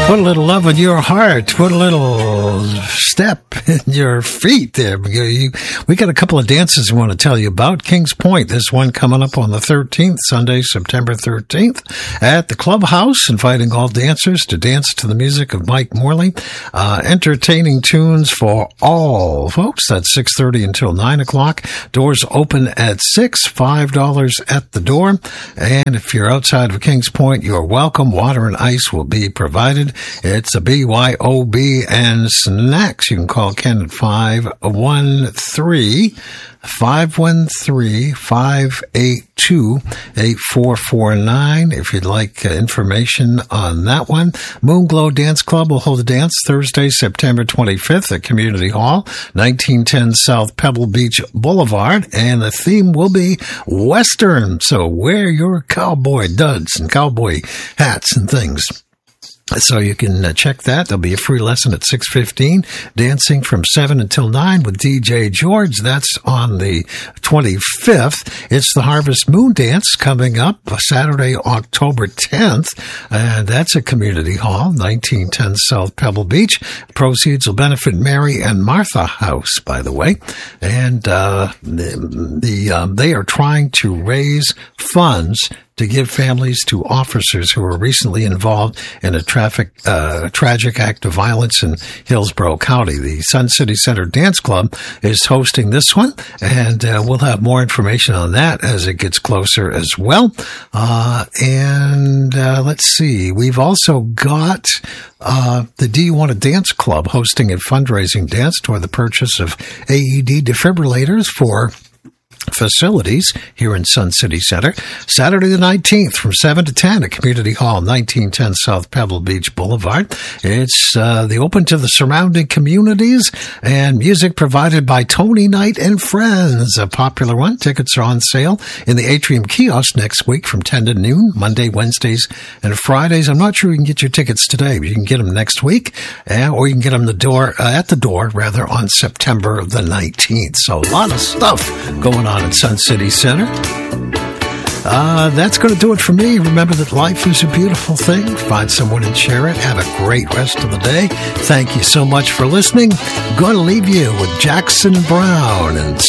Put a little love in your heart. Put a little step in your feet there. We got a couple of dances we want to tell you about. Kings Point, this one coming up on the 13th, Sunday, September 13th, at the Clubhouse, inviting all dancers to dance to the music of Mike Morley. Entertaining tunes for all folks. That's 6:30 until 9 o'clock. Doors open at 6, $5 at the door. And if you're outside of Kings Point, you're welcome. Water and ice will be provided. It's a BYOB and snacks. You can call Ken at 513-582-8449 if you'd like information on that one. Moonglow Dance Club will hold a dance Thursday, September 25th at Community Hall, 1910 South Pebble Beach Boulevard, and the theme will be Western. So wear your cowboy duds and cowboy hats and things. So you can check that. There'll be a free lesson at 6:15, dancing from 7 until 9 with DJ George. That's on the 25th. It's the Harvest Moon Dance coming up Saturday, October 10th. And that's at Community Hall, 1910 South Pebble Beach. Proceeds will benefit Mary and Martha House, by the way. And they are trying to raise funds to give families to officers who were recently involved in a tragic act of violence in Hillsborough County. The Sun City Center Dance Club is hosting this one, and we'll have more information on that as it gets closer as well. Let's see. We've also got the Do You Want to Dance Club hosting a fundraising dance toward the purchase of AED defibrillators for facilities here in Sun City Center. Saturday the 19th from 7 to 10 at Community Hall, 1910 South Pebble Beach Boulevard. It's the open to the surrounding communities, and music provided by Tony Knight and Friends, a popular one. Tickets are on sale in the Atrium Kiosk next week from 10 to noon, Monday, Wednesdays, and Fridays. I'm not sure you can get your tickets today, but you can get them next week, or you can get them at the door on September the 19th. So a lot of stuff going on at Sun City Center. That's going to do it for me. Remember that life is a beautiful thing. Find someone and share it. Have a great rest of the day. Thank you so much for listening. Going to leave you with Jackson Browne and